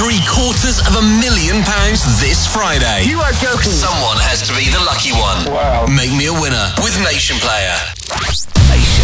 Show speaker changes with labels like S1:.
S1: £750,000 this Friday.
S2: You are joking.
S1: Someone has to be the lucky one.
S2: Wow.
S1: Make me a winner with Nation Player.
S3: Nation